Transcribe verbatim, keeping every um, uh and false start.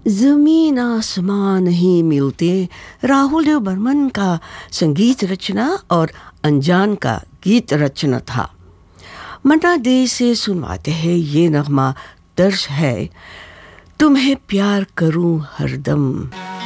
ज़मीन आसमां नहीं मिलते, राहुल देव बर्मन का संगीत रचना और अनजान का गीत रचना था। मन्ना डे से सुनवाते हैं ये नगमा, दर्श है तुम्हें प्यार करूं हरदम।